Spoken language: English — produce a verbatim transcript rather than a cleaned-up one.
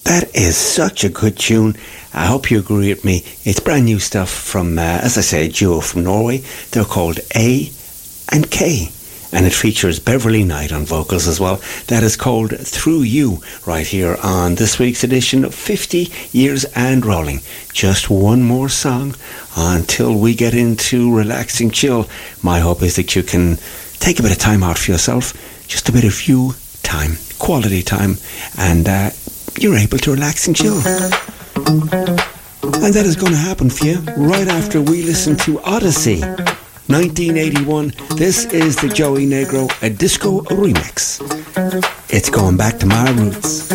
That is such a good tune. I hope you agree with me. It's brand new stuff from, uh, as I say, a duo from Norway. They're called A and K. And it features Beverly Knight on vocals as well. That is called Through You, right here on this week's edition of fifty Years and Rolling. Just one more song until we get into relaxing chill. My hope is that you can take a bit of time out for yourself. Just a bit of you time, quality time, and uh, you're able to relax and chill. And that is going to happen for you right after we listen to Odyssey. nineteen eighty-one, this is the Joey Negro, a disco remix. It's going back to my roots.